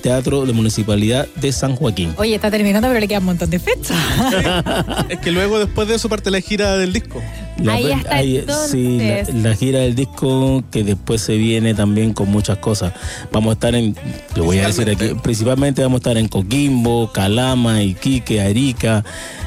Teatro de Municipalidad de San Joaquín. Oye, está terminando, pero le queda un montón de fechas. Es que luego, después de eso, parte la gira del disco. Ahí está, entonces. Sí, la gira del disco, que después se viene también con muchas cosas. Vamos a estar lo voy a decir aquí, principalmente vamos a estar en Coquimbo, Calama, Iquique, Arica,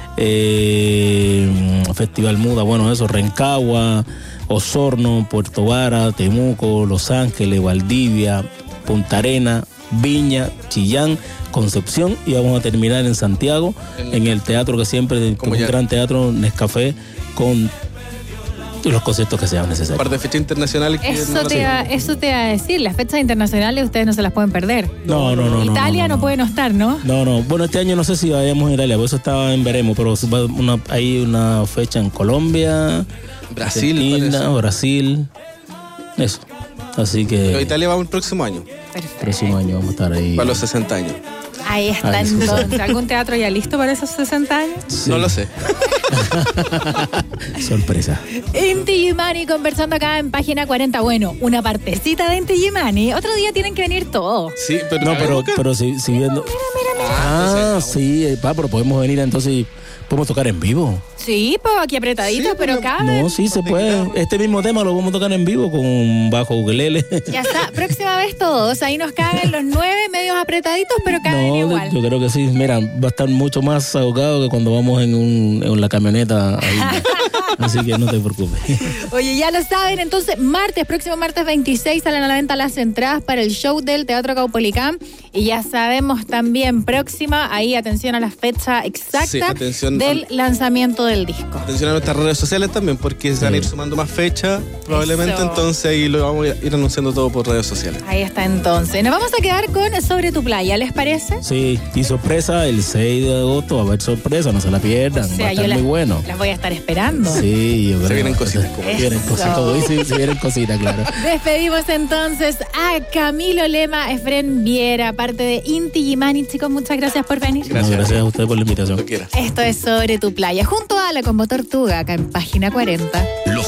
Festival Muda, bueno, eso, Rancagua, Osorno, Puerto Vara, Temuco, Los Ángeles, Valdivia, Punta Arenas, Viña, Chillán, Concepción, y vamos a terminar en Santiago, en el teatro que siempre, como un gran teatro, Nescafé, con los conciertos que sean necesarios. Parte de fechas internacionales. Eso te iba a decir, las fechas internacionales ustedes no se las pueden perder. No. Italia no puede no estar, ¿no? No. Bueno, este año no sé si vayamos a Italia, por eso estaba en veremos, pero hay una fecha en Colombia, Brasil, eso. Así que... Pero Italia va el próximo año. Perfecto. Próximo año vamos a estar ahí. Para los 60 años. Ahí está entonces. ¿Algún teatro ya listo para esos 60 años? Sí. No lo sé. Sorpresa. Inti Gimani conversando acá en página 40. Bueno, una partecita de Inti Gimani. Otro día tienen que venir todos. Sí, pero... No, pero si viendo... Sí, pero podemos venir entonces, podemos tocar en vivo. Sí, pues aquí apretadito, Sí, pero cabe. No, sí se puede. Este mismo tema lo vamos a tocar en vivo con un bajo ukelele. Ya está, próxima vez todos. Ahí nos caben los 9 medios apretaditos, pero caben igual. Yo creo que sí. Mira, va a estar mucho más ahogado que cuando vamos en la camioneta ahí. Así que no te preocupes. Oye, ya lo saben, entonces próximo martes 26 salen a la venta las entradas para el show del Teatro Caupolicán. Y ya sabemos también próxima, ahí atención a la fecha exacta del lanzamiento del disco. Atención a nuestras redes sociales también, porque se van a ir sumando más fechas probablemente. Eso. Entonces ahí lo vamos a ir anunciando todo por redes sociales. Ahí está entonces. Nos vamos a quedar con Sobre tu playa, ¿les parece? Sí, y sorpresa, el 6 de agosto va a haber sorpresa, no se la pierdan, O sea, va a estar muy bueno. Las voy a estar esperando. Sí, yo creo. Se vienen cositas. Se vienen cositas, claro. Despedimos entonces a Camilo Lema, Efren Viera, parte de Inti Gimani. Chicos, muchas gracias por venir. Gracias a ustedes por la invitación. Esto es Sobre tu playa, junto a la Combo Tortuga, acá en página 40.